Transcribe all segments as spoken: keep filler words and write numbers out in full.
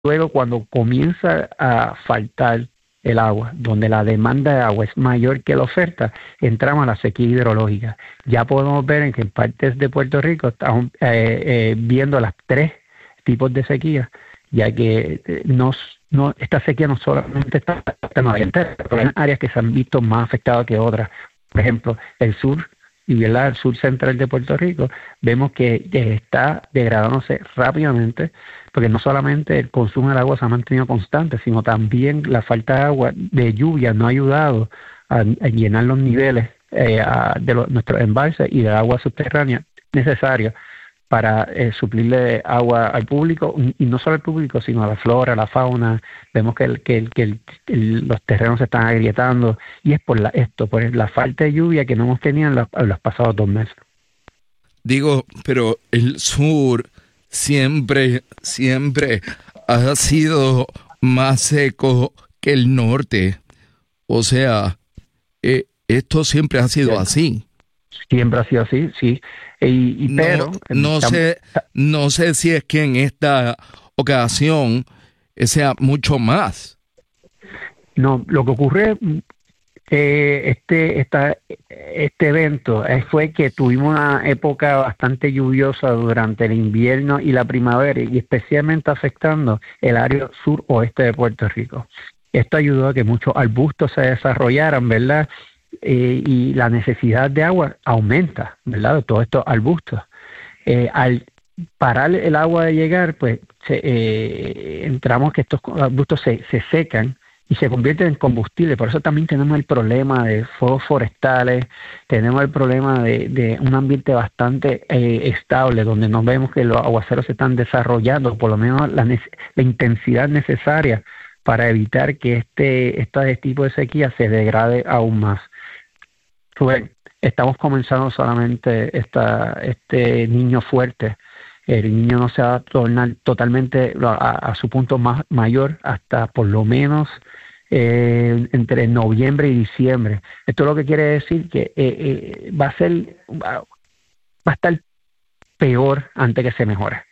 Luego, cuando comienza a faltar el agua, donde la demanda de agua es mayor que la oferta, entramos a la sequía hidrológica. Ya podemos ver en que en partes de Puerto Rico estamos eh, eh, viendo las tres tipos de sequía, ya que eh, no, no, esta sequía no solamente está en la área entera, pero hay áreas que se han visto más afectadas que otras. Por ejemplo, el sur y ¿verdad? El sur central de Puerto Rico, vemos que está degradándose rápidamente, porque no solamente el consumo del agua se ha mantenido constante, sino también la falta de agua, de lluvia, no ha ayudado a, a llenar los niveles eh, a, de los, nuestros embalses y de agua subterránea necesarios para eh, suplirle agua al público, y no solo al público, sino a la flora, a la fauna. Vemos que, el, que, el, que el, el, los terrenos se están agrietando, y es por la, esto, por la falta de lluvia que no hemos tenido en los, en los pasados dos meses. Digo, pero el sur siempre, siempre ha sido más seco que el norte. O sea, eh, esto siempre ha sido así. Siempre ha sido así, sí. Y, y no, pero no sé, no sé si es que en esta ocasión sea mucho más. No, lo que ocurre eh, este esta, este evento eh, fue que tuvimos una época bastante lluviosa durante el invierno y la primavera, y especialmente afectando el área suroeste de Puerto Rico. Esto ayudó a que muchos arbustos se desarrollaran, ¿verdad? Eh, y la necesidad de agua aumenta, ¿verdad? De todos estos arbustos. Eh, al parar el agua de llegar, pues se, eh, entramos que estos arbustos se, se secan y se convierten en combustible. Por eso también tenemos el problema de fuegos forestales, tenemos el problema de, de un ambiente bastante eh, estable, donde nos vemos que los aguaceros se están desarrollando, por lo menos la, la intensidad necesaria para evitar que este, este tipo de sequía se degrade aún más. Estamos comenzando solamente esta, este niño fuerte. El niño no se va a tornar totalmente a, a su punto más mayor hasta por lo menos eh, entre noviembre y diciembre. Esto lo que quiere decir que eh, eh, va a ser va, va a estar peor antes que se mejore.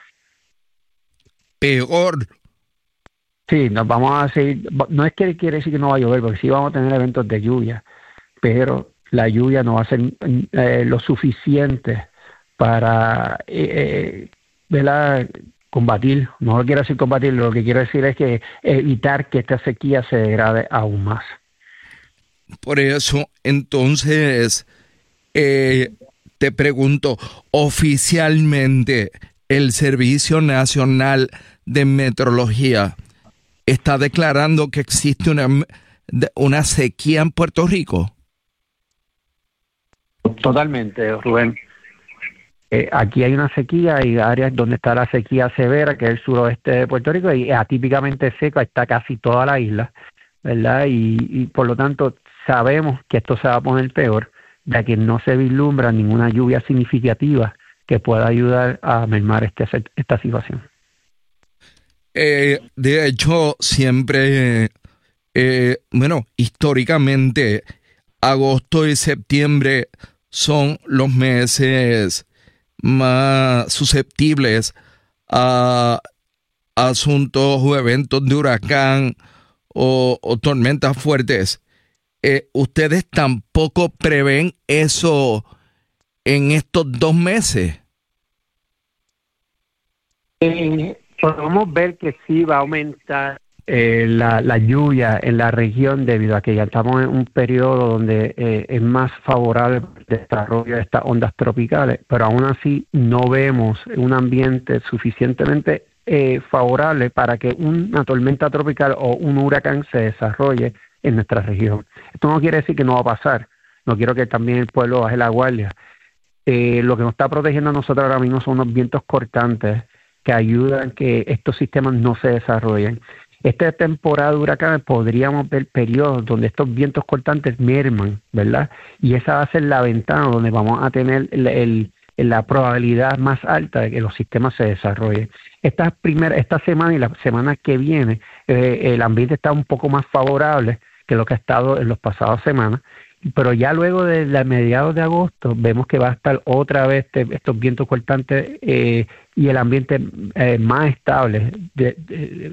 Peor. Sí, nos vamos a seguir. No es que quiere decir que no va a llover, porque sí vamos a tener eventos de lluvia, pero la lluvia no va a ser eh, lo suficiente para eh, ¿verdad? combatir, no lo quiero decir combatir, lo que quiero decir es que evitar que esta sequía se degrade aún más. Por eso, entonces, eh, te pregunto, oficialmente, el Servicio Nacional de Meteorología está declarando que existe una, una sequía en Puerto Rico. Totalmente, Rubén. Eh, aquí hay una sequía, hay áreas donde está la sequía severa, que es el suroeste de Puerto Rico, y atípicamente seca está casi toda la isla, ¿verdad? Y, y por lo tanto sabemos que esto se va a poner peor, ya que no se vislumbra ninguna lluvia significativa que pueda ayudar a mermar este, esta situación. Eh, de hecho, siempre, eh, bueno, históricamente, agosto y septiembre son los meses más susceptibles a asuntos o eventos de huracán o, o tormentas fuertes. Eh, ¿Ustedes tampoco prevén eso en estos dos meses? Eh, podemos ver que sí va a aumentar Eh, la, la lluvia en la región, debido a que ya estamos en un periodo donde eh, es más favorable el desarrollo de estas ondas tropicales, pero aún así no vemos un ambiente suficientemente eh, favorable para que una tormenta tropical o un huracán se desarrolle en nuestra región. Esto no quiere decir que no va a pasar, no quiero que también el pueblo baje la guardia. Eh, lo que nos está protegiendo a nosotros ahora mismo son unos vientos cortantes que ayudan a que estos sistemas no se desarrollen. Esta temporada de huracanes podríamos ver periodos donde estos vientos cortantes merman, ¿verdad? Y esa va a ser la ventana donde vamos a tener el, el, la probabilidad más alta de que los sistemas se desarrollen. Esta, primera, esta semana y la semana que viene, eh, el ambiente está un poco más favorable que lo que ha estado en las pasadas semanas, pero ya luego de, de mediados de agosto vemos que va a estar otra vez este, estos vientos cortantes eh, y el ambiente eh, más estable de, de,